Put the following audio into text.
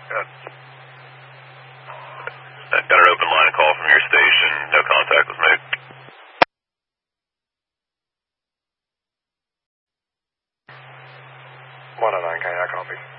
Got an open line call from your station. No contact was made. 109, can I copy?